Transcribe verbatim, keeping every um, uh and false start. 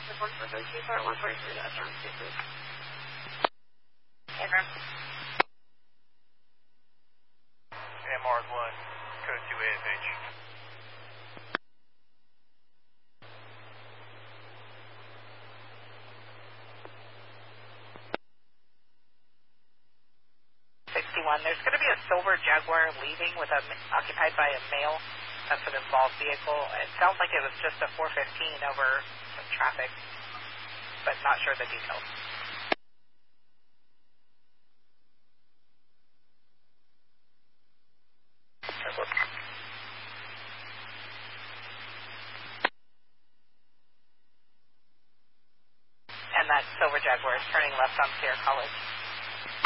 one four three two, part one forty-three, that's round two, please. Okay. M R one, code two A S H. sixty-one, there's going to be a silver Jaguar leaving with a, occupied by a male. That's an involved vehicle. It sounds like it was just a four fifteen over some traffic, but not sure the details. And that silver Jaguar is turning left on Sierra College.